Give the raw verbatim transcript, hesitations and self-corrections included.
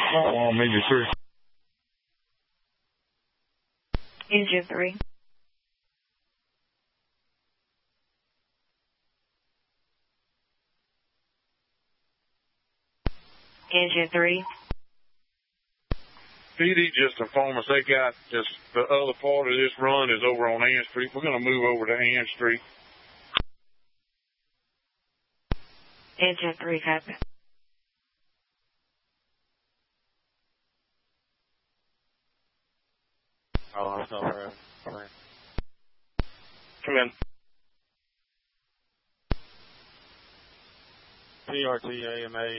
Well, maybe three. Engine three. Engine three. P D just informed us they got this, the other part of this run is over on Ann Street. We're going to move over to Ann Street. Engine three, copy. Oh, that's not right. Come in. P R T A M A